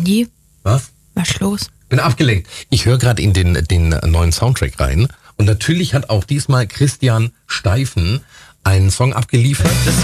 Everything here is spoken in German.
Andi, Was? was ist los? Bin abgelenkt. Ich höre gerade in den neuen Soundtrack rein und natürlich hat auch diesmal Christian Steifen einen Song abgeliefert.